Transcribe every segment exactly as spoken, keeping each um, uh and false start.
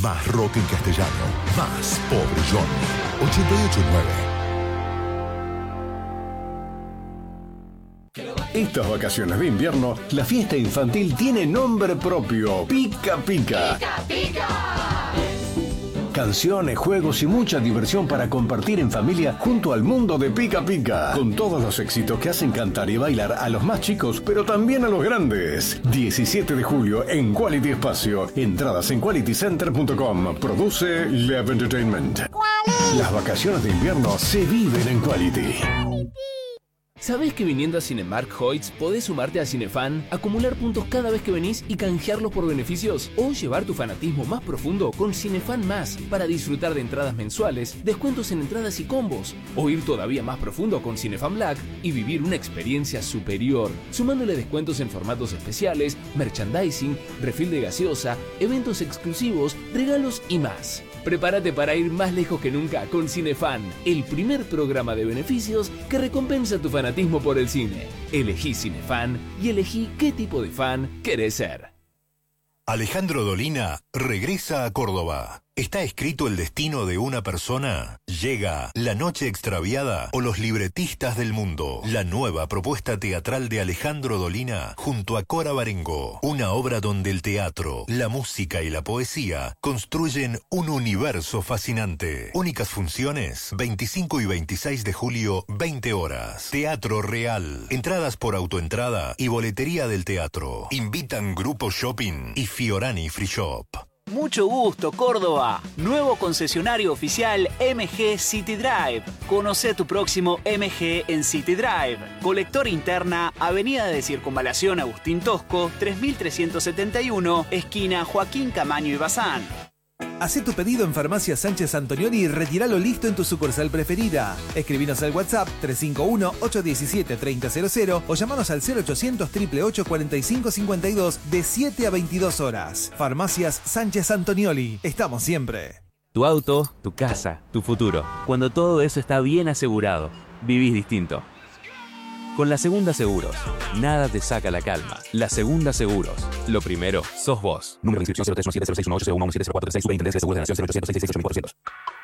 Más rock en castellano. Más Pobre Johnny. ochenta y ocho punto nueve. Estas vacaciones de invierno, la fiesta infantil tiene nombre propio. Pica Pica. ¡Pica, pica! Canciones, juegos y mucha diversión para compartir en familia junto al mundo de Pica Pica. Con todos los éxitos que hacen cantar y bailar a los más chicos, pero también a los grandes. diecisiete de julio en Quality Espacio. Entradas en quality center punto com. Produce Lev Entertainment. Las vacaciones de invierno se viven en Quality. ¿Sabés que viniendo a Cinemark Hoyts podés sumarte a Cinefan, acumular puntos cada vez que venís y canjearlos por beneficios? O llevar tu fanatismo más profundo con Cinefan Más para disfrutar de entradas mensuales, descuentos en entradas y combos. O ir todavía más profundo con Cinefan Black y vivir una experiencia superior, sumándole descuentos en formatos especiales, merchandising, refill de gaseosa, eventos exclusivos, regalos y más. Prepárate para ir más lejos que nunca con Cinefan, el primer programa de beneficios que recompensa tu fanatismo por el cine. Elegí Cinefan y elegí qué tipo de fan querés ser. Alejandro Dolina regresa a Córdoba. ¿Está escrito el destino de una persona? Llega La Noche Extraviada o Los Libretistas del Mundo, la nueva propuesta teatral de Alejandro Dolina junto a Cora Barengo. Una obra donde el teatro, la música y la poesía construyen un universo fascinante. Únicas funciones, veinticinco y veintiséis de julio, veinte horas. Teatro Real. Entradas por autoentrada y boletería del teatro. Invitan Grupo Shopping y Fiorani Free Shop. Mucho gusto, Córdoba. Nuevo concesionario oficial M G City Drive. Conoce tu próximo M G en City Drive. Colector interna, Avenida de Circunvalación Agustín Tosco, tres mil trescientos setenta y uno, esquina Joaquín Camaño y Bazán. Hacé tu pedido en Farmacia Sánchez Antonioli y retíralo listo en tu sucursal preferida. Escribinos al WhatsApp tres cinco uno, ocho uno siete, tres cero cero cero o llamanos al cero ochocientos, ocho ocho ocho, cuarenta y cinco cincuenta y dos de siete a veintidós horas. Farmacias Sánchez Antonioli. Estamos siempre. Tu auto, tu casa, tu futuro. Cuando todo eso está bien asegurado, vivís distinto. Con La Segunda Seguros, nada te saca la calma. La Segunda Seguros, lo primero, sos vos. Número de inscripción cero tres uno siete cero seis uno ocho cero uno siete cero cuatro tres seis. Superintendencia de Seguros de Nación cero ochocientos, seiscientos sesenta y ocho, mil cuatrocientos.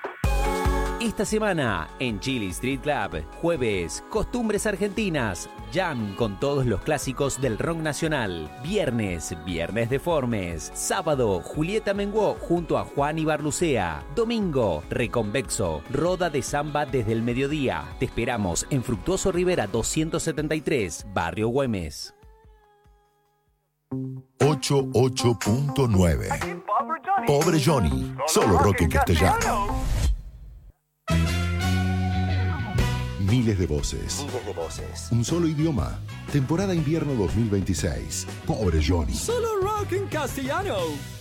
Esta semana, en Chili Street Club, jueves, Costumbres Argentinas, jam con todos los clásicos del rock nacional. Viernes, Viernes Deformes. Sábado, Julieta Menguó junto a Juan Ibarlucea. Domingo, Reconvexo, roda de samba desde el mediodía. Te esperamos en Fructuoso Rivera doscientos setenta y tres, Barrio Güemes. ochenta y ocho punto nueve. Pobre Johnny. Solo rock en castellano. Miles de voces. Miles de voces. Un solo idioma. Temporada invierno dos mil veintiséis. Pobre Johnny. Solo rock en castellano.